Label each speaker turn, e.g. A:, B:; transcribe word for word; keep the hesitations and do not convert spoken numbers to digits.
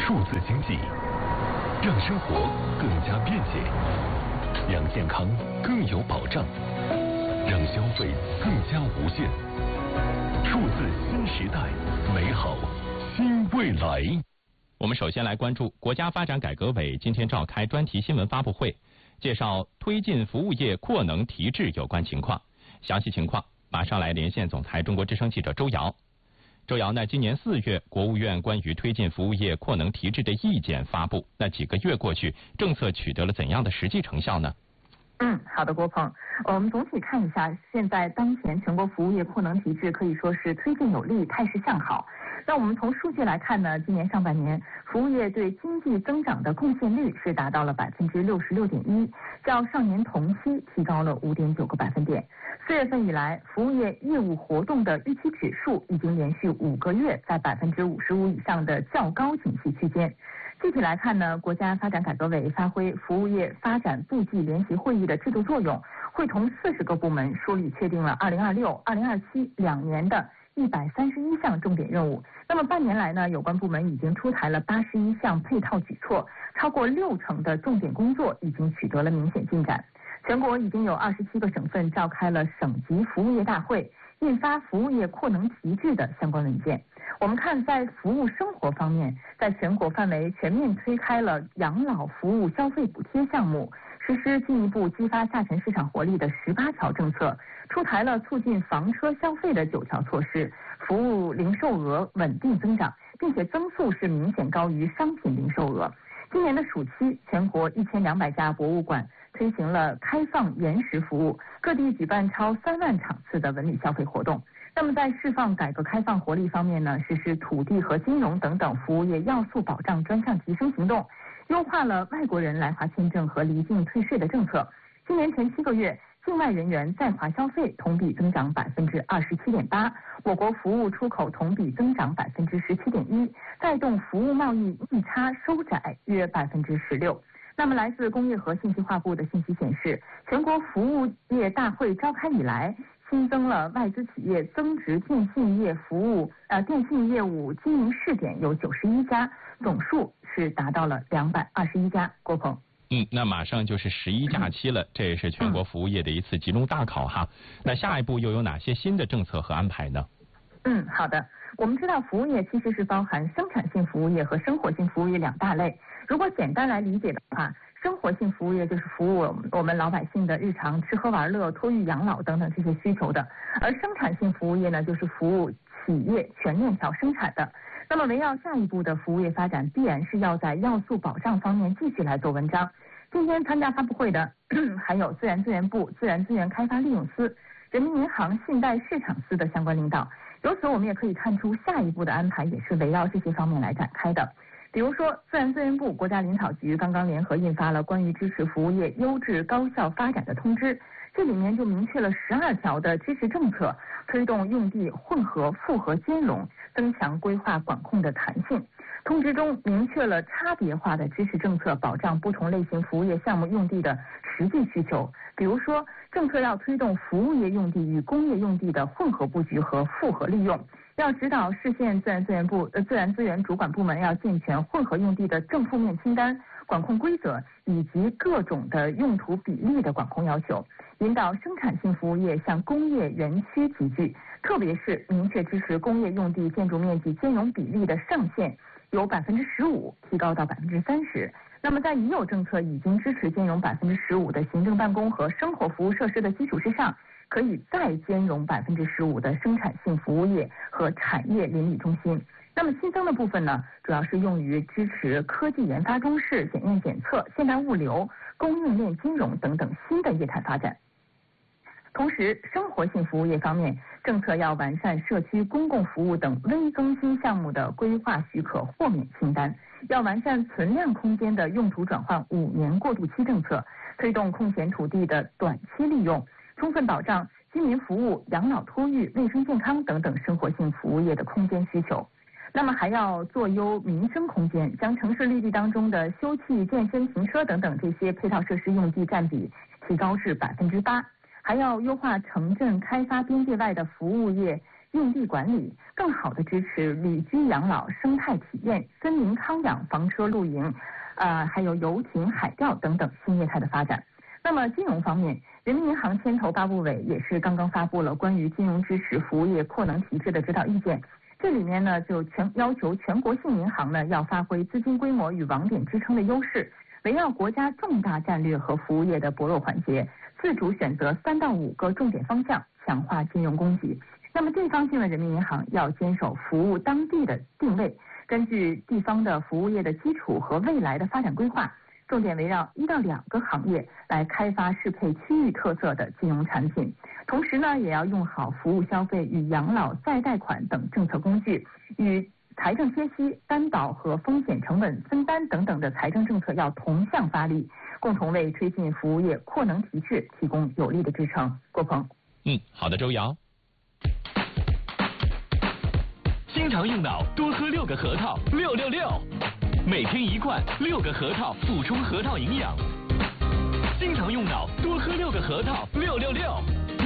A: 数字经济，让生活更加便捷，让健康更有保障，让消费更加无限。数字新时代，美好新未来。
B: 我们首先来关注国家发展改革委今天召开专题新闻发布会，介绍推进服务业扩能提质有关情况。详细情况马上来连线总台中国之声记者周瑶。周瑶呢，今年四月，国务院关于推进服务业扩能提质的意见发布。那几个月过去，政策取得了怎样的实际成效呢？
C: 嗯，好的，郭鹏，我们总体看一下，现在当前全国服务业扩能提质可以说是推进有力，态势向好。那我们从数据来看呢，今年上半年服务业对经济增长的贡献率是达到了百分之六十六点一，较上年同期提高了五点九个百分点。四月份以来，服务业业务活动的预期指数已经连续五个月在百分之五十五以上的较高景气区间。具体来看呢，国家发展改革委发挥服务业发展部际联席会议的制度作用，会同四十个部门梳理确定了二零二六、二零二七两年的一百三十一项重点任务。那么半年来呢，有关部门已经出台了八十一项配套举措，超过六成的重点工作已经取得了明显进展。全国已经有二十七个省份召开了省级服务业大会，印发服务业扩能提质的相关文件。我们看，在服务生活方面，在全国范围全面推开了养老服务消费补贴项目，实施进一步激发下沉市场活力的十八条政策，出台了促进房车消费的九条措施，服务零售额稳定增长，并且增速是明显高于商品零售额。今年的暑期，全国一千两百家博物馆推行了开放延时服务，各地举办超三万场次的文旅消费活动。那么在释放改革开放活力方面呢，实施土地和金融等等服务业要素保障专项提升行动，优化了外国人来华签证和离境退税的政策。今年前七个月，境外人员在华消费同比增长百分之二十七点八，我国服务出口同比增长百分之十七点一，带动服务贸易逆差收窄约百分之十六。那么来自工业和信息化部的信息显示，全国服务业大会召开以来，新增了外资企业增值电信业服务呃电信业务经营试点有九十一家，总数是达到了两百二十一家。郭鹏。
B: 嗯，那马上就是十一假期了，这也是全国服务业的一次集中大考哈。那下一步又有哪些新的政策和安排呢？
C: 嗯，好的。我们知道服务业其实是包含生产性服务业和生活性服务业两大类。如果简单来理解的话，生活性服务业就是服务我们老百姓的日常吃喝玩乐、托育养老等等这些需求的，而生产性服务业呢，就是服务企业全链条生产的。那么围绕下一步的服务业发展，必然是要在要素保障方面继续来做文章。今天参加发布会的还有自然资源部自然资源开发利用司、人民银行信贷市场司的相关领导。由此我们也可以看出，下一步的安排也是围绕这些方面来展开的。比如说，自然资源部、国家林草局刚刚联合印发了关于支持服务业优质高效发展的通知，这里面就明确了十二条的支持政策，推动用地混合复合兼容，增强规划管控的弹性。通知中明确了差别化的支持政策，保障不同类型服务业项目用地的实际需求。比如说，政策要推动服务业用地与工业用地的混合布局和复合利用，要指导市县自然资源部、呃自然资源主管部门要健全混合用地的正负面清单、管控规则以及各种的用途比例的管控要求，引导生产性服务业向工业园区集聚，特别是明确支持工业用地建筑面积兼容比例的上限由百分之十五提高到百分之三十。那么在已有政策已经支持兼容百分之十五的行政办公和生活服务设施的基础之上，可以再兼容百分之十五的生产性服务业和产业邻里中心。那么新增的部分呢，主要是用于支持科技研发中试、检验检测、现代物流、供应链金融等等新的业态发展。同时，生活性服务业方面，政策要完善社区公共服务等微更新项目的规划许可豁免清单，要完善存量空间的用途转换五年过渡期政策，推动空闲土地的短期利用，充分保障居民服务、养老托育、卫生健康等等生活性服务业的空间需求。那么还要做优民生空间，将城市绿地当中的休憩、健身、停车等等这些配套设施用地占比提高至百分之八。还要优化城镇开发边界外的服务业用地管理，更好地支持旅居养老、生态体验、森林康养、房车露营，呃，还有游艇、海钓等等新业态的发展。那么金融方面，人民银行牵头发布委也是刚刚发布了关于金融支持服务业扩能提质的指导意见。这里面呢，就全要求全国性银行呢要发挥资金规模与网点支撑的优势，围绕国家重大战略和服务业的薄弱环节，自主选择三到五个重点方向，强化金融供给。那么地方性的人民银行要坚守服务当地的定位，根据地方的服务业的基础和未来的发展规划，重点围绕一到两个行业来开发适配区域特色的金融产品。同时呢，也要用好服务消费与养老再贷款等政策工具，与财政贴息、担保和风险成本分担等等的财政政策要同向发力，共同为推进服务业扩能提质提供有力的支撑。郭鹏，
B: 嗯，好的，周瑶。
D: 经常用脑，多喝六个核桃，六六六，每天一罐，六个核桃，补充核桃营养。经常用脑，多喝六个核桃，六六六。